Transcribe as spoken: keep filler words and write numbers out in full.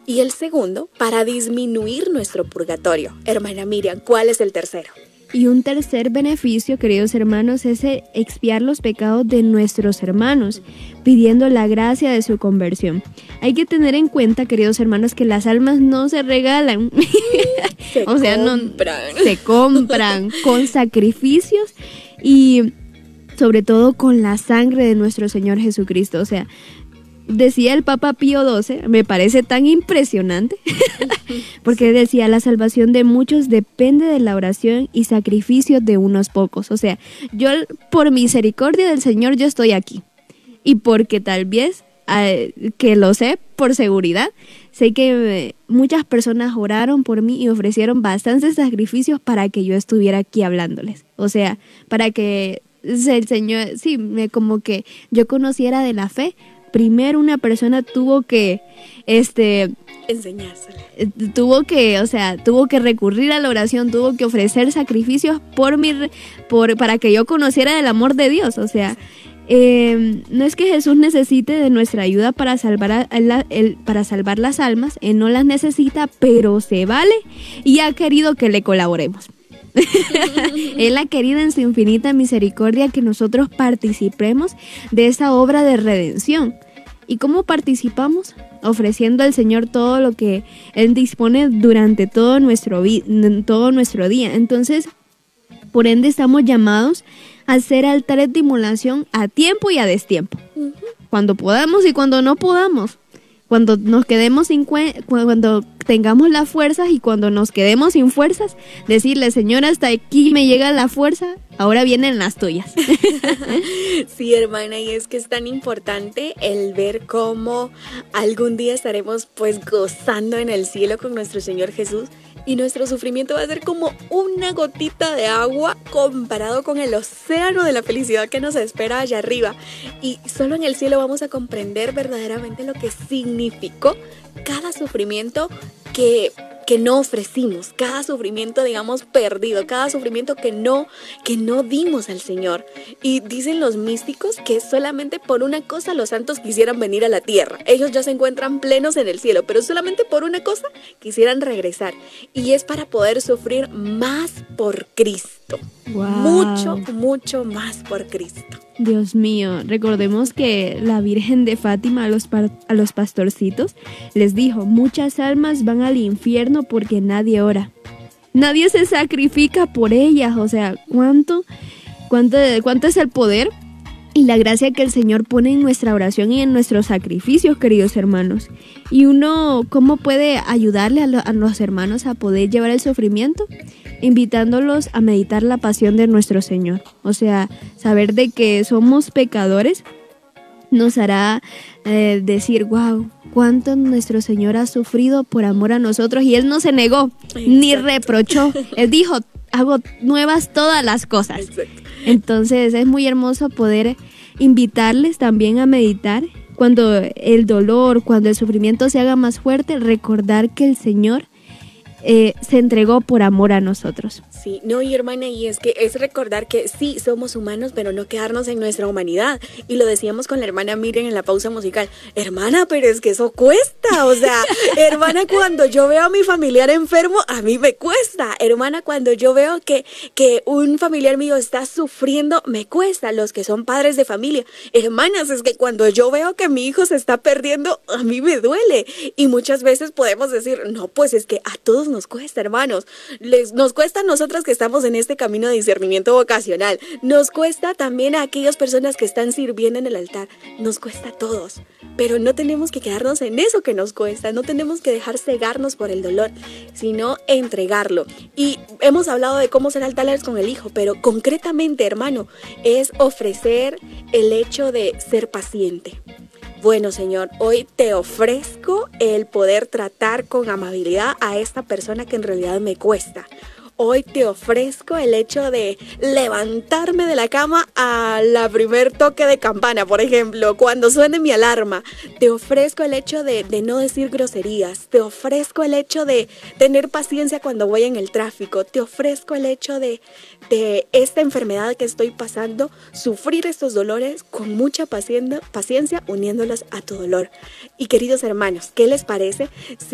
Y el segundo, para disminuir nuestro purgatorio. Hermana Miriam, ¿cuál es el tercero? Y un tercer beneficio, queridos hermanos, es expiar los pecados de nuestros hermanos, pidiendo la gracia de su conversión. Hay que tener en cuenta, queridos hermanos, que las almas no se regalan. Se o sea, compran. no se compran con sacrificios y sobre todo con la sangre de nuestro Señor Jesucristo. O sea, decía el Papa Pío doce, me parece tan impresionante, porque decía, la salvación de muchos depende de la oración y sacrificio de unos pocos. O sea, yo por misericordia del Señor yo estoy aquí. Y porque tal vez, eh, que lo sé por seguridad, sé que eh, muchas personas oraron por mí y ofrecieron bastantes sacrificios para que yo estuviera aquí hablándoles. O sea, para que el Señor, sí, me, como que yo conociera de la fe. Primero una persona tuvo que, este, enseñársela. Tuvo que, o sea, tuvo que recurrir a la oración, tuvo que ofrecer sacrificios por mi, por, para que yo conociera del amor de Dios. O sea, eh, no es que Jesús necesite de nuestra ayuda para salvar, a, a la, el, para salvar las almas, Él no las necesita, pero se vale y ha querido que le colaboremos. Él ha querido en su infinita misericordia que nosotros participemos de esa obra de redención. ¿Y cómo participamos? Ofreciendo al Señor todo lo que Él dispone durante todo nuestro, vi- todo nuestro día. Entonces, por ende, estamos llamados a hacer altares de inmolación a tiempo y a destiempo. Uh-huh. Cuando podamos y cuando no podamos. Cuando nos quedemos sin cuen- cuando tengamos las fuerzas y cuando nos quedemos sin fuerzas, decirle, Señor, hasta aquí me llega la fuerza, ahora vienen las tuyas. Sí, hermana, y es que es tan importante el ver cómo algún día estaremos pues gozando en el cielo con nuestro Señor Jesús. Y nuestro sufrimiento va a ser como una gotita de agua comparado con el océano de la felicidad que nos espera allá arriba. Y solo en el cielo vamos a comprender verdaderamente lo que significó cada sufrimiento que, que no ofrecimos, cada sufrimiento, digamos, perdido, cada sufrimiento que no, que no dimos al Señor. Y dicen los místicos que solamente por una cosa los santos quisieran venir a la tierra. Ellos ya se encuentran plenos en el cielo, pero solamente por una cosa quisieran regresar. Y es para poder sufrir más por Cristo. Wow. Mucho, mucho más por Cristo. Dios mío, recordemos que la Virgen de Fátima a los, par- a los pastorcitos les dijo, muchas almas van al infierno porque nadie ora. Nadie se sacrifica por ellas. O sea, ¿cuánto, cuánto, cuánto es el poder y la gracia que el Señor pone en nuestra oración y en nuestros sacrificios, queridos hermanos? Y uno, ¿cómo puede ayudarle a, lo, a los hermanos a poder llevar el sufrimiento? Invitándolos a meditar la pasión de nuestro Señor. O sea, saber de que somos pecadores nos hará eh, decir, wow, cuánto nuestro Señor ha sufrido por amor a nosotros. Y Él no se negó, exacto, ni reprochó. Él dijo, hago nuevas todas las cosas. Exacto. Entonces es muy hermoso poder invitarles también a meditar. Cuando el dolor, cuando el sufrimiento se haga más fuerte, recordar que el Señor Eh, se entregó por amor a nosotros. Sí, no, y hermana, y es que es recordar que sí, somos humanos, pero no quedarnos en nuestra humanidad. Y lo decíamos con la hermana Miriam en la pausa musical. Hermana, pero es que eso cuesta. O sea, hermana, cuando yo veo a mi familiar enfermo, a mí me cuesta. Hermana, cuando yo veo que, que un familiar mío está sufriendo, me cuesta. Los que son padres de familia. Hermanas, es que cuando yo veo que mi hijo se está perdiendo, a mí me duele. Y muchas veces podemos decir, no, pues es que a todos nos cuesta, hermanos. Les, nos cuesta a nosotras que estamos en este camino de discernimiento vocacional. Nos cuesta también a aquellas personas que están sirviendo en el altar. Nos cuesta a todos. Pero no tenemos que quedarnos en eso que nos cuesta. No tenemos que dejar cegarnos por el dolor, sino entregarlo. Y hemos hablado de cómo ser altares con el hijo, pero concretamente, hermano, es ofrecer el hecho de ser paciente. Bueno, Señor, hoy te ofrezco el poder tratar con amabilidad a esta persona que en realidad me cuesta. Hoy te ofrezco el hecho de levantarme de la cama a la primer toque de campana, por ejemplo, cuando suene mi alarma. Te ofrezco el hecho de, de no decir groserías. Te ofrezco el hecho de tener paciencia cuando voy en el tráfico. Te ofrezco el hecho de, de esta enfermedad que estoy pasando, sufrir estos dolores con mucha paciencia, paciencia uniéndolos a tu dolor. Y queridos hermanos, ¿qué les parece?